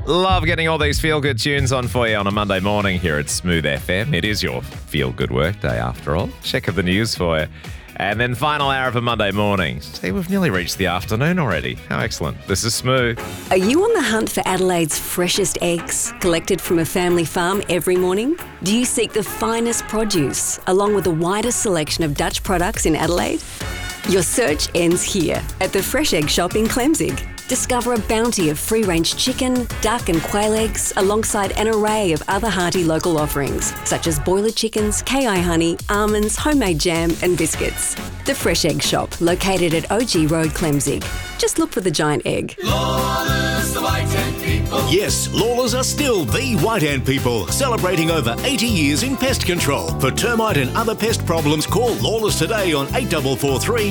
Love getting all these feel-good tunes on for you on a Monday morning here at Smooth FM. It is your feel-good work day after all. Check of the news for you. And then final hour of a Monday morning. See, we've nearly reached the afternoon already. How excellent. This is Smooth. Are you on the hunt for Adelaide's freshest eggs, collected from a family farm every morning? Do you seek the finest produce, along with the widest selection of Dutch products in Adelaide? Your search ends here, at the Fresh Egg Shop in Clemzig. Discover a bounty of free-range chicken, duck and quail eggs, alongside an array of other hearty local offerings, such as boiler chickens, KI honey, almonds, homemade jam and biscuits. The Fresh Egg Shop, located at OG Road, Clemzig. Just look for the giant egg. Lawlers, the White Ant People. Yes, Lawlers are still the White Ant People, celebrating over 80 years in pest control. For termite and other pest problems, call Lawlers today on 8443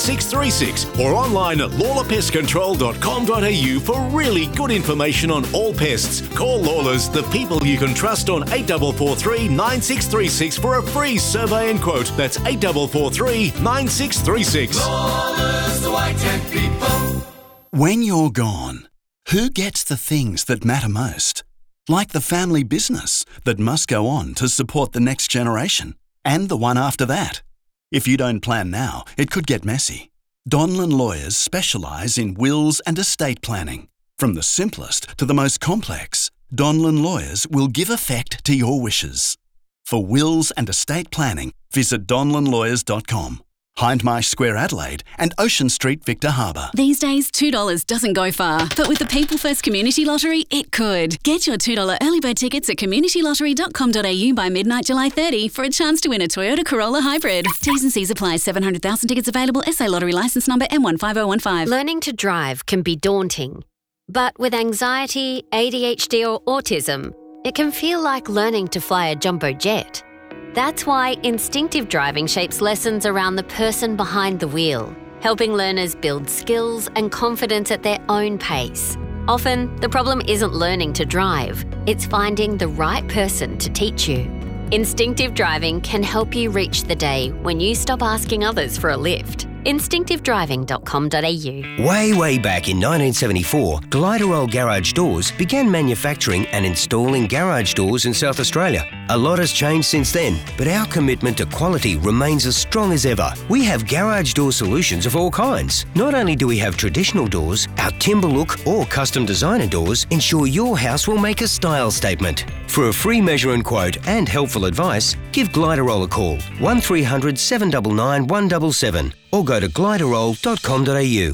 9636 or online at lawlerpestcontrol.com.au for really good information on all pests. Call Lawlers, the people you can trust, on 8443 9636 for a free survey and quote. That's 8443 9636. Lawlers, the White Ant People. When you're gone, who gets the things that matter most? Like the family business that must go on to support the next generation and the one after that. If you don't plan now, it could get messy. Donlan Lawyers specialise in wills and estate planning. From the simplest to the most complex, Donlan Lawyers will give effect to your wishes. For wills and estate planning, visit donlanlawyers.com. Hindmarsh Square, Adelaide, and Ocean Street, Victor Harbour. These days, $2 doesn't go far, but with the People First Community Lottery, it could. Get your $2 early bird tickets at communitylottery.com.au by midnight July 30 for a chance to win a Toyota Corolla Hybrid. T's and C's apply. 700,000 tickets available. SA Lottery licence number M15015. Learning to drive can be daunting, but with anxiety, ADHD or autism, it can feel like learning to fly a jumbo jet. That's why instinctive driving shapes lessons around the person behind the wheel, helping learners build skills and confidence at their own pace. Often, the problem isn't learning to drive, it's finding the right person to teach you. Instinctive driving can help you reach the day when you stop asking others for a lift. Instinctivedriving.com.au. Way back in 1974, Gliderol Garage Doors began manufacturing and installing garage doors in South Australia. A lot has changed since then, but our commitment to quality remains as strong as ever. We have garage door solutions of all kinds. Not only do we have traditional doors, our timber look or custom designer doors ensure your house will make a style statement. For a free measure and quote and helpful advice, give Gliderol a call, 1300 799 177, or go to gliderol.com.au.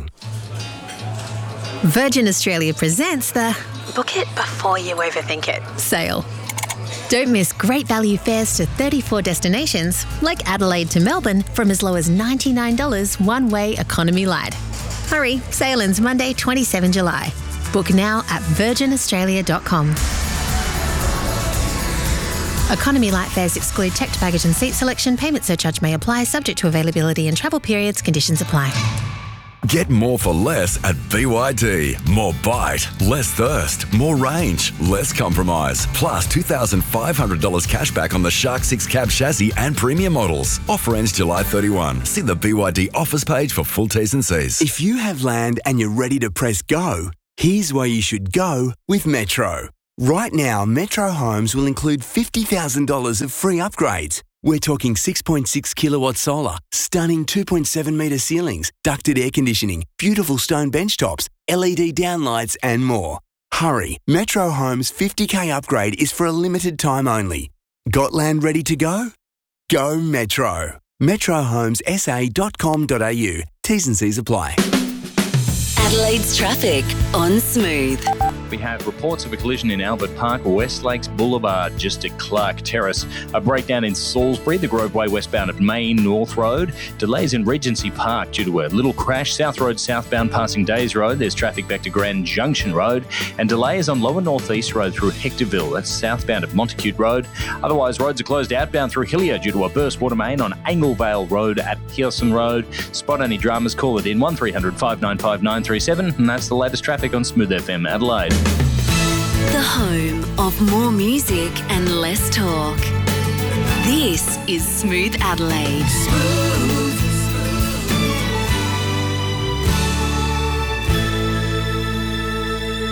Virgin Australia presents the Book It Before You Overthink It sale. Don't miss great value fares to 34 destinations, like Adelaide to Melbourne, from as low as $99 one-way economy light. Hurry, sale ends Monday, 27 July. Book now at virginaustralia.com. Economy light fares exclude checked baggage and seat selection. Payment surcharge may apply, subject to availability and travel periods. Conditions apply. Get more for less at BYD. More bite, less thirst, more range, less compromise. Plus $2,500 cash back on the Shark 6 cab chassis and premium models. Offer ends July 31. See the BYD offers page for full T's and C's. If you have land and you're ready to press go, here's where you should go with Metro. Right now, Metro Homes will include $50,000 of free upgrades. We're talking 6.6 kilowatt solar, stunning 2.7 metre ceilings, ducted air conditioning, beautiful stone benchtops, LED downlights and more. Hurry, Metro Homes' 50k upgrade is for a limited time only. Got land ready to go? Go Metro. metrohomessa.com.au. T's and C's apply. Adelaide's traffic on Smooth. We have reports of a collision in Albert Park, West Lakes Boulevard, just at Clark Terrace. A breakdown in Salisbury, the Grove Way westbound at Main North Road. Delays in Regency Park due to a little crash. South Road southbound passing Days Road. There's traffic back to Grand Junction Road. And delays on Lower North East Road through Hectorville. That's southbound at Montacute Road. Otherwise, roads are closed outbound through Hillier due to a burst water main on Anglevale Road at Pearson Road. Spot any dramas, call it in 1300 595 937. And that's the latest traffic on Smooth FM Adelaide. The home of more music and less talk. This is Smooth Adelaide. With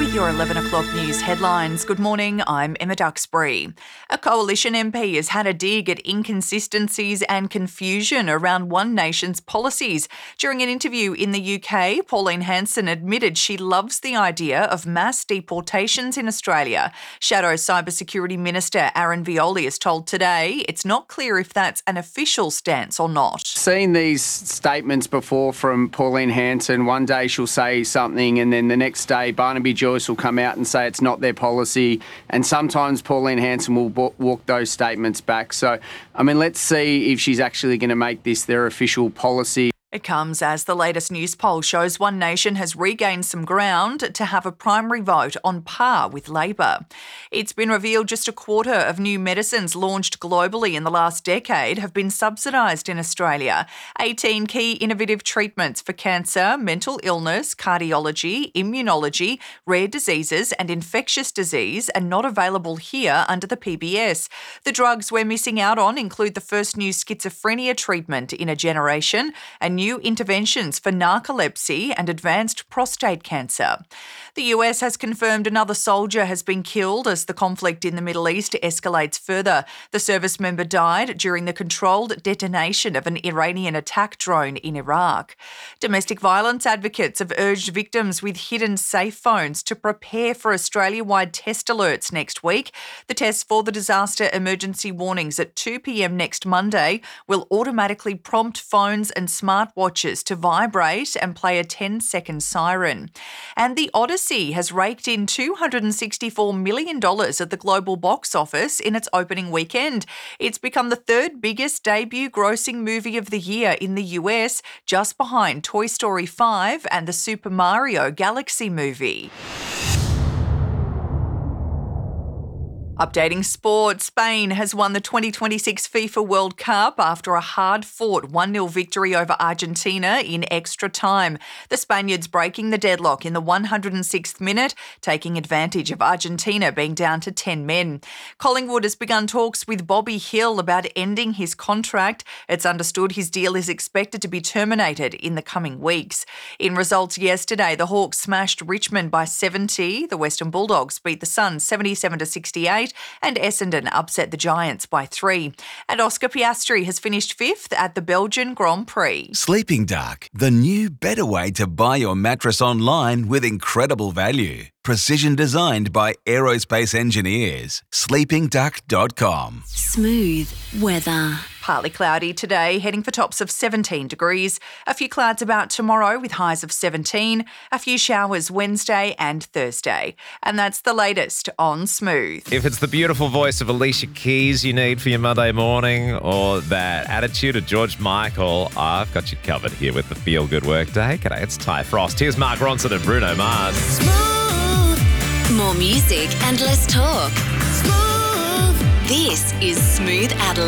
with your 11 o'clock news headlines. Good morning, I'm Emma Duxbury. A Coalition MP has had a dig at inconsistencies and confusion around One Nation's policies. During an interview in the UK, Pauline Hanson admitted she loves the idea of mass deportations in Australia. Shadow Cybersecurity Minister Aaron Violi is told today it's not clear if that's an official stance or not. Seen these statements before from Pauline Hanson. One day she'll say something and then the next day Barnaby Joyce will come out and say it's not their policy, and sometimes Pauline Hanson will walk those statements back. So, let's see if she's actually going to make this their official policy. It comes as the latest news poll shows One Nation has regained some ground to have a primary vote on par with Labor. It's been revealed just a quarter of new medicines launched globally in the last decade have been subsidised in Australia. 18 key innovative treatments for cancer, mental illness, cardiology, immunology, rare diseases and infectious disease are not available here under the PBS. The drugs we're missing out on include the first new schizophrenia treatment in a generation and new interventions for narcolepsy and advanced prostate cancer. The US has confirmed another soldier has been killed as the conflict in the Middle East escalates further. The service member died during the controlled detonation of an Iranian attack drone in Iraq. Domestic violence advocates have urged victims with hidden safe phones to prepare for Australia-wide test alerts next week. The tests for the disaster emergency warnings at 2 p.m. next Monday will automatically prompt phones and smartwatches to vibrate and play a 10-second siren. And the Odyssey has raked in $264 million at the global box office in its opening weekend. It's become the third biggest debut grossing movie of the year in the US, just behind Toy Story 5 and the Super Mario Galaxy movie. Updating sport, Spain has won the 2026 FIFA World Cup after a hard-fought 1-0 victory over Argentina in extra time. The Spaniards breaking the deadlock in the 106th minute, taking advantage of Argentina being down to 10 men. Collingwood has begun talks with Bobby Hill about ending his contract. It's understood his deal is expected to be terminated in the coming weeks. In results yesterday, the Hawks smashed Richmond by 70. The Western Bulldogs beat the Suns 77-68. And Essendon upset the Giants by 3. And Oscar Piastri has finished 5th at the Belgian Grand Prix. Sleeping Dark, the new better way to buy your mattress online with incredible value. Precision designed by aerospace engineers. sleepingduck.com. Smooth weather. Partly cloudy today, heading for tops of 17 degrees. A few clouds about tomorrow with highs of 17. A few showers Wednesday and Thursday. And that's the latest on Smooth. If it's the beautiful voice of Alicia Keys you need for your Monday morning or that attitude of George Michael, I've got you covered here with the Feel Good Workday. G'day, it's Ty Frost. Here's Mark Ronson and Bruno Mars. Smooth. More music and less talk. Smooth. This is Smooth Adelaide.